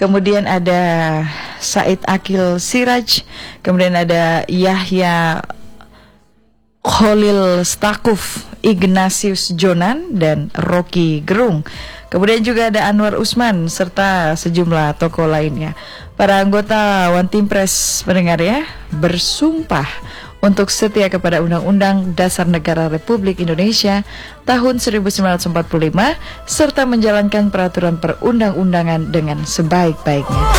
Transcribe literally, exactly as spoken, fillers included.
kemudian ada Said Akil Siraj, kemudian ada Yahya Khalil Stakuf, Ignatius Jonan, dan Rocky Gerung. Kemudian juga ada Anwar Usman serta sejumlah tokoh lainnya. Para anggota One Team Press pendengar ya bersumpah untuk setia kepada Undang-Undang Dasar Negara Republik Indonesia tahun seribu sembilan ratus empat puluh lima serta menjalankan peraturan perundang-undangan dengan sebaik-baiknya.